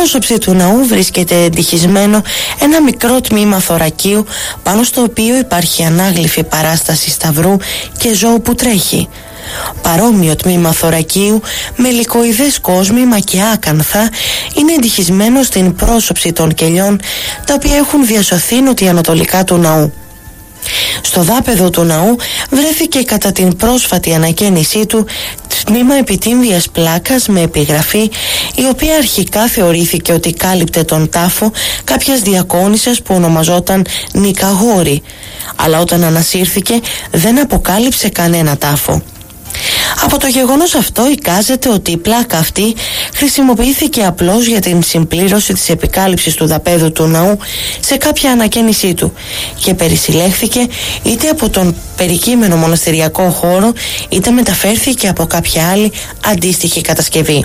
πρόσωψη του ναού βρίσκεται εντυχισμένο ένα μικρό τμήμα θωρακίου, πάνω στο οποίο υπάρχει ανάγλυφη παράσταση σταυρού και ζώου που τρέχει. Παρόμοιο τμήμα θωρακίου με λυκοειδές κόσμημα και άκανθα είναι εντυχισμένο στην πρόσωψη των κελιών, τα οποία έχουν διασωθεί νοτιοανατολικά του ναού. Στο δάπεδο του ναού βρέθηκε κατά την πρόσφατη ανακαίνισή του τμήμα επιτύμβιας πλάκας με επιγραφή, η οποία αρχικά θεωρήθηκε ότι κάλυπτε τον τάφο κάποιας διακόνισσας που ονομαζόταν Νικαγόρη, αλλά όταν ανασύρθηκε δεν αποκάλυψε κανένα τάφο. Από το γεγονός αυτό εικάζεται ότι η πλάκα αυτή χρησιμοποιήθηκε απλώς για την συμπλήρωση της επικάλυψης του δαπέδου του ναού σε κάποια ανακαίνισή του και περισυλλέχθηκε είτε από τον περικείμενο μοναστηριακό χώρο, είτε μεταφέρθηκε από κάποια άλλη αντίστοιχη κατασκευή.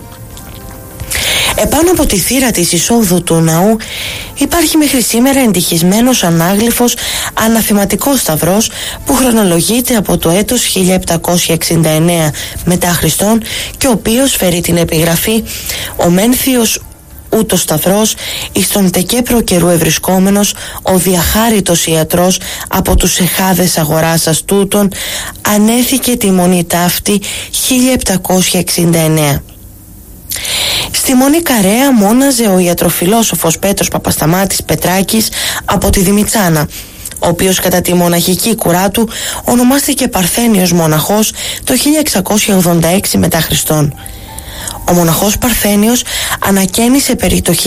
Επάνω από τη θύρα της εισόδου του ναού υπάρχει μέχρι σήμερα εντυχισμένος ανάγλυφος αναθηματικός σταυρός που χρονολογείται από το έτος 1769 μετά Χριστόν και ο οποίος φέρει την επιγραφή «Ο Μένθιος ούτος σταυρός εις τον τεκέ προκαιρού ευρισκόμενος, ο διαχάριτος ιατρός από τους εχάδες αγοράσας τούτων ανέθηκε τη μονή ταύτη 1769». Στη Μονή Καρέα μόναζε ο ιατροφιλόσοφος Πέτρος Παπασταμάτης Πετράκης από τη Δημητσάνα, ο οποίος κατά τη μοναχική κουρά του ονομάστηκε Παρθένιος μοναχός το 1686 μετά Χριστόν. Ο μοναχός Παρθένιος ανακαίνισε περί το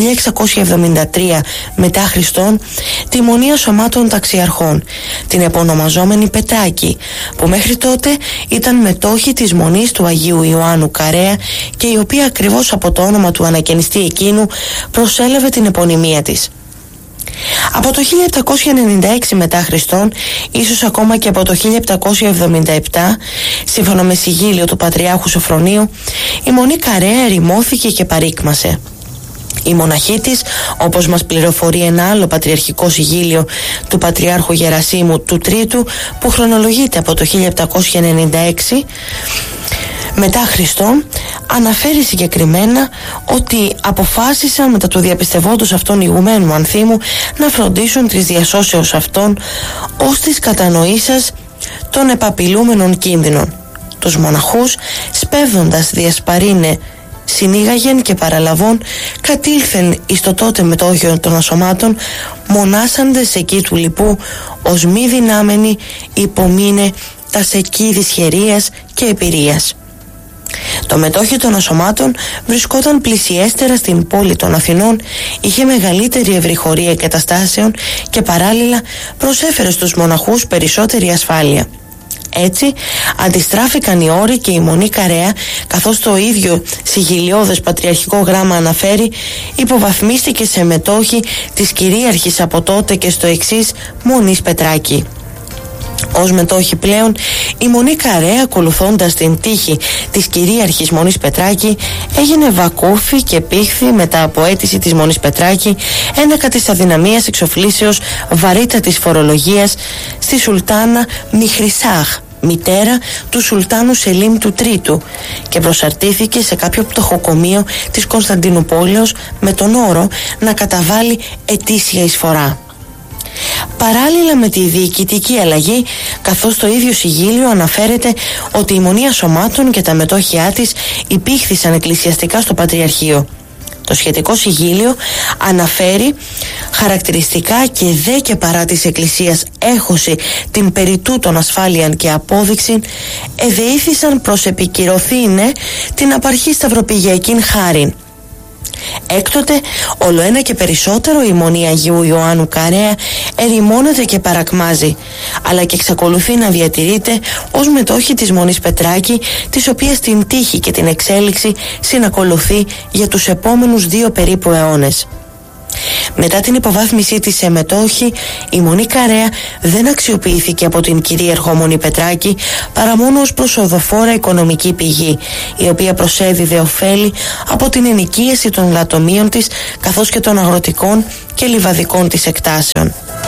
1673 μετά Χριστόν τη Μονή Ασωμάτων Ταξιαρχών, την επωνομαζόμενη Πετράκη, που μέχρι τότε ήταν μετόχη της Μονής του Αγίου Ιωάννου Καρέα και η οποία ακριβώς από το όνομα του ανακαινιστή εκείνου προσέλαβε την επωνυμία της. Από το 1796 μετά Χριστόν, ίσως ακόμα και από το 1777, σύμφωνα με συγγίλιο του Πατριάρχου Σοφρονίου, η Μονή Καρέα ερημώθηκε και παρήκμασε. Η μοναχή της, όπως μας πληροφορεί ένα άλλο πατριαρχικό συγγίλιο του Πατριάρχου Γερασίμου του Τρίτου, που χρονολογείται από το 1796 μετά Χριστόν, αναφέρει συγκεκριμένα ότι αποφάσισαν μετά του διαπιστευόντος αυτών ηγουμένου ανθίμου να φροντίσουν της διασώσεως αυτών ως της κατανοήσας των επαπειλούμενων κίνδυνων. Τους μοναχούς σπέβδοντας διασπαρίνε συνήγαγεν και παραλαβών κατήλθεν εις το τότε μετόχιο των ασωμάτων μονάσαντες εκεί του λοιπού ως μη δυνάμενοι υπομείνε τας εκεί δυσχερίας και επηρείας. Το μετόχιο των ασωμάτων βρισκόταν πλησιέστερα στην πόλη των Αθηνών, είχε μεγαλύτερη ευρυχωρία εγκαταστάσεων και παράλληλα προσέφερε στους μοναχούς περισσότερη ασφάλεια. Έτσι αντιστράφηκαν οι όροι και η Μονή Καρέα, καθώς το ίδιο συγγιλιώδες πατριαρχικό γράμμα αναφέρει, υποβαθμίστηκε σε μετόχη της κυρίαρχης από τότε και στο εξής Μονής Πετράκη. Ως μετόχη πλέον, η Μονή Καρέα, ακολουθώντας την τύχη της κυρίαρχης Μονής Πετράκη, έγινε βακούφη και πήχθη μετά από αίτηση της Μονής Πετράκη ένακα της αδυναμίας εξοφλήσεως βαρύτατης φορολογίας στη Σουλτάνα Μιχρησάχ, μητέρα του Σουλτάνου Σελίμ του Τρίτου, και προσαρτήθηκε σε κάποιο πτωχοκομείο της Κωνσταντινούπολεως με τον όρο να καταβάλει ετήσια εισφορά. Παράλληλα με τη διοικητική αλλαγή, καθώς το ίδιο συγγίλιο αναφέρεται ότι η Μονή Ασωμάτων και τα μετόχια της υπήχθησαν εκκλησιαστικά στο Πατριαρχείο. Το σχετικό συγγίλιο αναφέρει χαρακτηριστικά και δε και παρά της Εκκλησίας έχωση την περί τούτων ασφάλειαν και απόδειξην εδεήθησαν προς επικυρωθήνε την απαρχή σταυροπηγιακήν χάριν. Έκτοτε, ολοένα και περισσότερο η Μονή Αγίου Ιωάννου Καρέα ερημώνεται και παρακμάζει, αλλά και εξακολουθεί να διατηρείται ως μετόχη της Μονής Πετράκη, της οποίας την τύχη και την εξέλιξη συνακολουθεί για τους επόμενους 2 περίπου αιώνες. Μετά την υποβάθμισή της σε μετόχη, η Μονή Καρέα δεν αξιοποιήθηκε από την κυρίαρχο Μονή Πετράκη παρά μόνο ως προσοδοφόρα οικονομική πηγή, η οποία προσέδιδε ωφέλη από την ενοικίαση των λατομείων της καθώς και των αγροτικών και λιβαδικών της εκτάσεων.